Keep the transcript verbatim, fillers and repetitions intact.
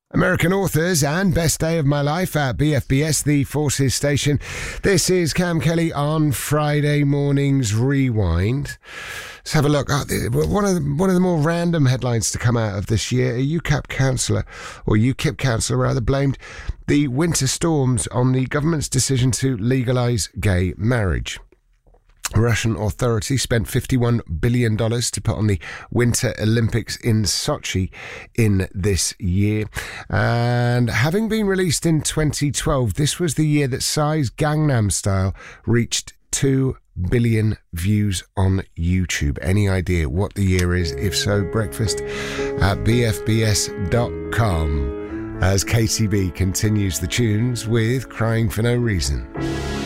American authors and Best Day of My Life at B F B S, the Forces Station. This is Cam Kelly on Friday morning's Rewind. Let's have a look. Oh, one of the, one of the more random headlines to come out of this year: a U CAP councillor, or U KIP councillor rather, blamed the winter storms on the government's decision to legalise gay marriage. Russian authorities spent fifty-one billion dollars to put on the Winter Olympics in Sochi in this year. And having been released in twenty twelve, this was the year that Psy's Gangnam Style reached two billion views on YouTube. Any idea what the year is? If so, breakfast at b f b s dot com as K T B continues the tunes with Crying for No Reason.